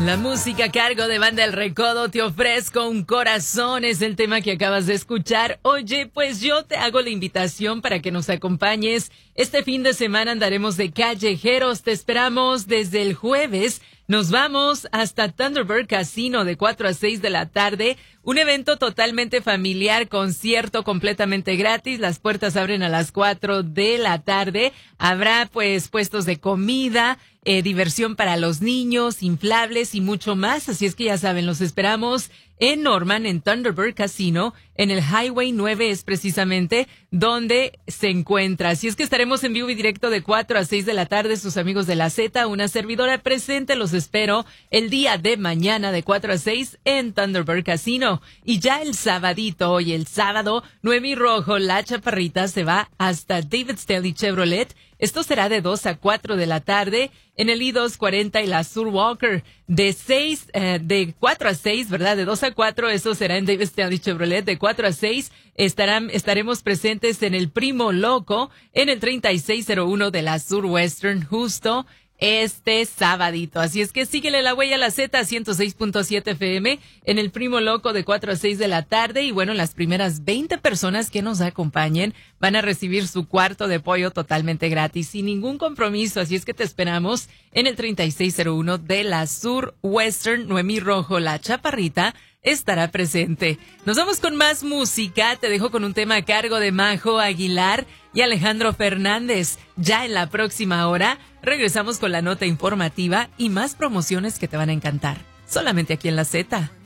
La música a cargo de Banda El Recodo, Te ofrezco un corazón, es el tema que acabas de escuchar. Oye, pues yo te hago la invitación para que nos acompañes. Este fin de semana andaremos de callejeros, te esperamos desde el jueves. Nos vamos hasta Thunderbird Casino de 4 a 6 de la tarde. Un evento totalmente familiar, concierto completamente gratis. Las puertas abren a las 4 de la tarde. Habrá pues puestos de comida, diversión para los niños, inflables y mucho más. Así es que ya saben, los esperamos en Norman, en Thunderbird Casino, en el Highway 9 es precisamente donde se encuentra. Así es que estaremos en vivo y directo de 4 a 6 de la tarde. Sus amigos de la Z, una servidora presente, los espero el día de mañana de 4 a 6 en Thunderbird Casino. Y ya el sabadito, hoy el sábado, Noemí Rojo, la chaparrita, se va hasta David Staley Chevrolet. Esto será de 2 a 4 de la tarde en el I-240 y la Sur Walker. De 4 a 6, ¿verdad? De 2 a 4, eso será en David Staley Chevrolet. De 4 a 6 estaremos presentes en el Primo Loco, en el 3601 de la Sur Western, justo este sabadito. Así es que síguele la huella a la Z 106.7 FM en el Primo Loco de 4 a 6 de la tarde. Y bueno, las primeras 20 personas que nos acompañen van a recibir su cuarto de pollo totalmente gratis, sin ningún compromiso. Así es que te esperamos en el 3601 de la Sur Western. Noemí Rojo, la chaparrita, estará presente. Nos vamos con más música. Te dejo con un tema a cargo de Majo Aguilar y Alejandro Fernández. Ya en la próxima hora regresamos con la nota informativa y más promociones que te van a encantar. Solamente aquí en la Z.